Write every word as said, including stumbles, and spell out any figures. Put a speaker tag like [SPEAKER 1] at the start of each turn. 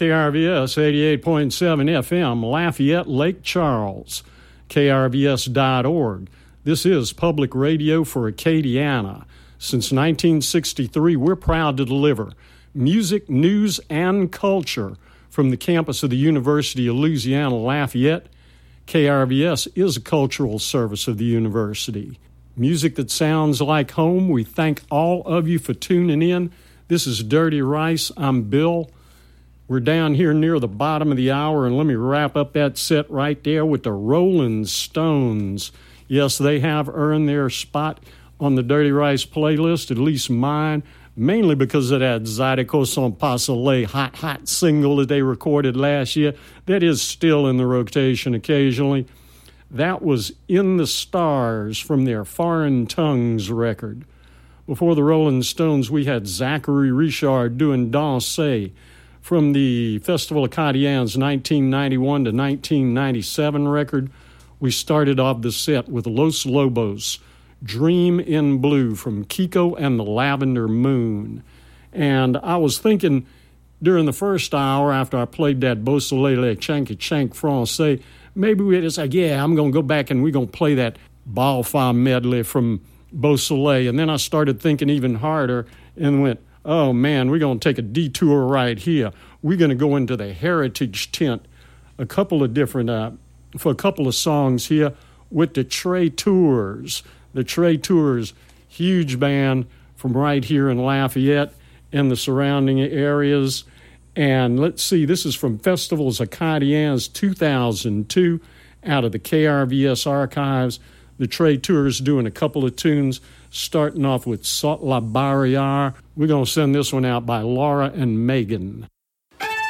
[SPEAKER 1] K R V S eighty-eight point seven F M, Lafayette, Lake Charles, K R V S dot org. This is public radio for Acadiana. Since nineteen sixty-three, we're proud to deliver music, news, and culture from the campus of the University of Louisiana, Lafayette. K R V S is a cultural service of the university. Music that sounds like home. We thank all of you for tuning in. This is Dirty Rice. I'm Bill. We're down here near the bottom of the hour, and let me wrap up that set right there with the Rolling Stones. Yes, they have earned their spot on the Dirty Rice playlist, at least mine, mainly because of that Zydeco Son Pasole hot, hot single that they recorded last year. That is still in the rotation occasionally. That was In the Stars from their Foreign Tongues record. Before the Rolling Stones, we had Zachary Richard doing Danser from the Festival Acadiens nineteen ninety-one to nineteen ninety-seven record. We started off the set with Los Lobos, Dream in Blue from Kiko and the Lavender Moon. And I was thinking during the first hour after I played that Beausoleil Chanky Chank Francais, maybe we'd say, yeah, I'm going to go back and we're going to play that Balfa medley from Beausoleil. And then I started thinking even harder and went, oh, man, we're going to take a detour right here. We're going to go into the Heritage Tent, a couple of different, uh, for a couple of songs here with the Trey Tours. The Trey Tours, huge band from right here in Lafayette and the surrounding areas. And let's see, this is from Festivals Acadiens two thousand two out of the K R V S archives. The Trey Tours doing a couple of tunes, starting off with Saute la Barrière. We're going to send this one out by Laura and Megan.